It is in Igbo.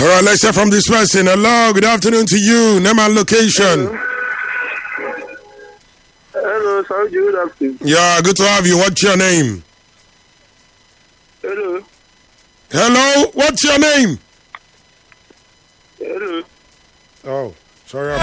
All right, let's hear from this person. Hello, good afternoon to you. Name and location. Hello, sir. Good afternoon. Yeah, good to have you. What's your name? Hello. Hello, what's your name? Hello. Oh, sorry.